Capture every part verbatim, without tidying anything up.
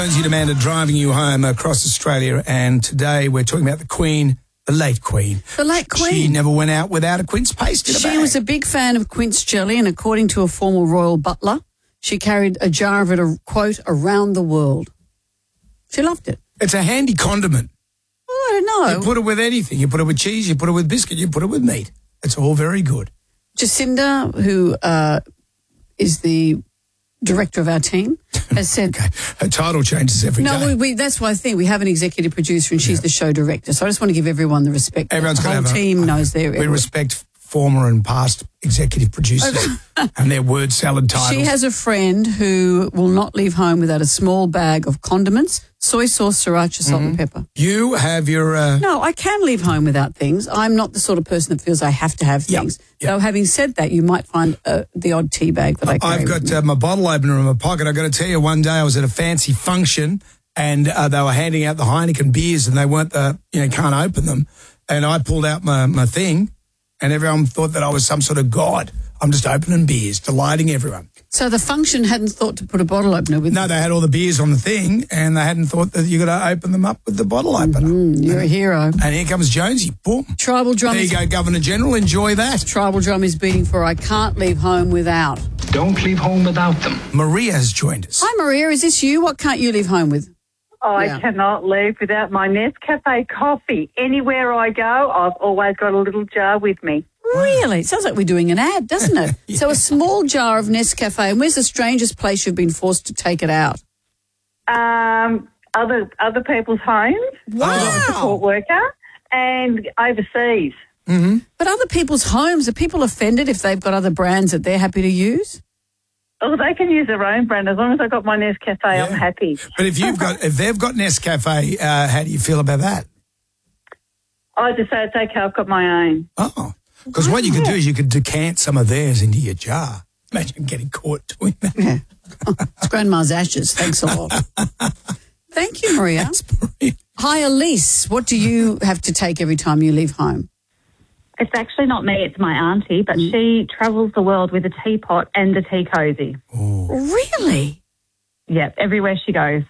Jonesy and Amanda driving you home across Australia, and today we're talking about the Queen, the late Queen. The late Queen. She never went out without a quince paste in a She bag. was a big fan of quince jelly, and according to a former royal butler, she carried a jar of it, a, quote, around the world. She loved it. It's a handy condiment. Well, I don't know. You put it with anything. You put it with cheese, you put it with biscuit, you put it with meat. It's all very good. Jacinda, who uh, is the director of our team, has said... Okay. Her title changes every no, day. we, we, that's why I think we have an executive producer and she's Yeah. the show director. So I just want to give everyone the respect. Everyone's the got whole to have team a, knows their... We respect former and past executive producers and their word salad titles. She has a friend who will not leave home without a small bag of condiments, soy sauce, sriracha, salt and pepper. You have your... Uh, No, I can leave home without things. I'm not the sort of person that feels I have to have Yep, things. yep. Though having said that, you might find uh, the odd tea bag that I carry. I've got with me. uh, my bottle opener in my pocket. I've got to tell you, one day I was at a fancy function and uh, they were handing out the Heineken beers and they weren't the, you know, can't open them. And I pulled out my, my thing and everyone thought that I was some sort of god. I'm just opening beers, delighting everyone. So the function hadn't thought to put a bottle opener with No, they had all the beers on the thing and they hadn't thought that you got to open them up with the bottle opener. Mm, you're a hero. And here comes Jonesy. Boom. Tribal drum There you is, go, Governor General. Enjoy that. Tribal drum is beating for I can't leave home without. Don't leave home without them. Maria has joined us. Hi, Maria. Is this you? What can't you leave home with? I Yeah. cannot leave without my Nescafe coffee. Anywhere I go, I've always got a little jar with me. Really? It sounds like we're doing an ad, doesn't it? Yeah. So a small jar of Nescafe. And where's the strangest place you've been forced to take it out? Um, other other people's homes, Wow. support worker, and overseas. But other people's homes, are people offended if they've got other brands that they're happy to use? Oh, they can use their own brand as long as I got my Nescafe. Yeah. I'm happy. But if you've got, if they've got Nescafe, uh, how do you feel about that? I just say it's okay. I've got my own. Oh, because what you could do is you could decant some of theirs into your jar. Imagine getting caught doing that. Yeah. It's Grandma's ashes. Thanks a lot. Thank you, Maria. That's brilliant. Hi, Elise. What do you have to take every time you leave home? It's actually not me, it's my auntie, but she travels the world with a teapot and a tea cozy. Really? Yeah, everywhere she goes.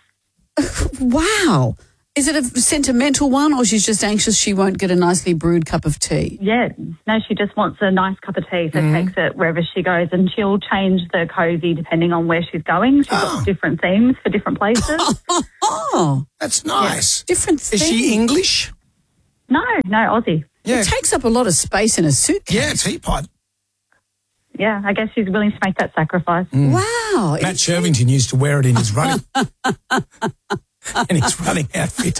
Wow. Is it a sentimental one or she's just anxious she won't get a nicely brewed cup of tea? Yeah, no, she just wants a nice cup of tea, so takes it wherever she goes, and she'll change the cozy depending on where she's going. She's got different themes for different places. Oh, That's nice. different Is thing. she English? No, no, Aussie. Yeah. It takes up a lot of space in a suitcase. Yeah, teapot. Yeah, I guess she's willing to make that sacrifice. Wow. Matt Shervington used to wear it in his running. in his running outfit.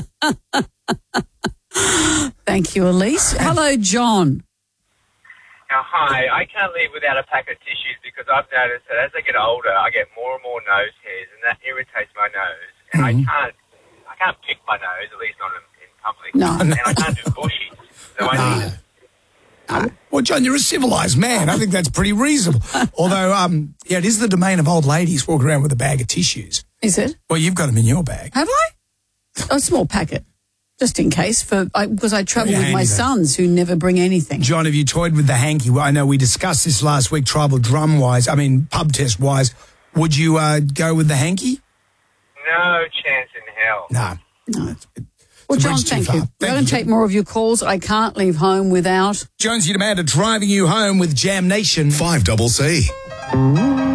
Thank you, Elise. Hello, John. Now, hi, I can't live without a pack of tissues because I've noticed that as I get older, I get more and more nose hairs, and that irritates my nose. And I can't, I can't pick my nose, at least not in, in public. No. And I can't do bushy, so I need it. Well, John, you're a civilised man. I think that's pretty reasonable. Although, um, yeah, it is the domain of old ladies walking around with a bag of tissues. Is it? Well, you've got them in your bag. Have I? A small packet, just in case, for I, because I travel Very with my handy, though. sons who never bring anything. John, have you toyed with the hanky? Well, I know we discussed this last week, tribal drum-wise, I mean, pub test-wise. Would you uh, go with the hanky? No chance in hell. No. No. Well, It's a John, bridge too thank far. you. Thank We're going you, to take John. more of your calls. I can't leave home without... Jonesy and Amanda driving you home with Jam Nation. five double C.